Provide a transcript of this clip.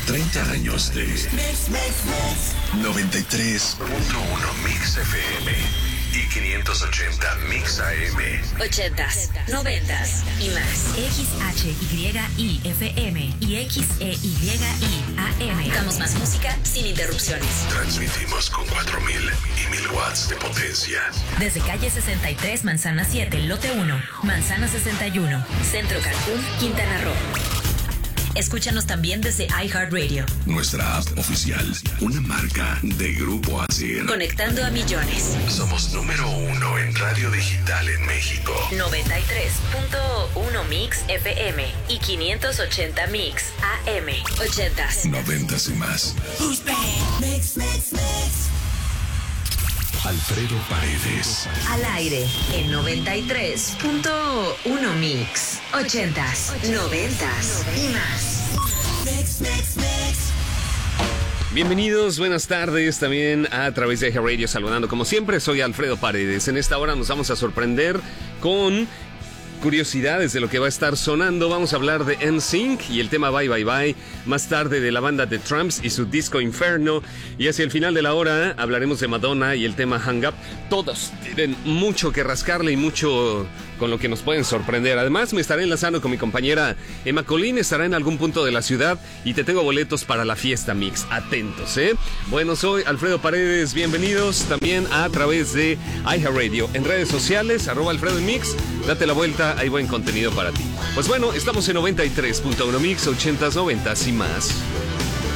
30 años de 93.1 Mix FM y 580 Mix AM. 80s, 90s y más. XHYI FM y XEYI AM. Damos más música sin interrupciones. Transmitimos con 4,000 y 1,000 watts de potencia. Desde calle 63, Manzana 7, lote 1, Manzana 61, Centro Cancún, Quintana Roo. Escúchanos también desde iHeartRadio. Nuestra app oficial, una marca de Grupo ASIR. Conectando a millones. Somos número 1 en radio digital en México. 93.1 Mix FM y 580 Mix AM. 80s. 90s y más. Alfredo Paredes. Al aire en 93.1 Mix. 80s, 90s y más. Bienvenidos, buenas tardes también a través de iHeartRadio, saludando como siempre, soy Alfredo Paredes. En esta hora nos vamos a sorprender con curiosidades de lo que va a estar sonando. Vamos a hablar de NSYNC y el tema Bye Bye Bye, más tarde de la banda The Tramps y su disco Inferno, y hacia el final de la hora hablaremos de Madonna y el tema Hang Up. Todos tienen mucho que rascarle y mucho con lo que nos pueden sorprender. Además me estaré enlazando con mi compañera Emma Colín, estará en algún punto de la ciudad y te tengo boletos para la fiesta Mix, atentos, Bueno, soy Alfredo Paredes, bienvenidos también a través de iHeartRadio, en redes sociales, @AlfredoMix, date la vuelta, hay buen contenido para ti. Pues bueno, estamos en 93.1 Mix, 80s, 90s y más.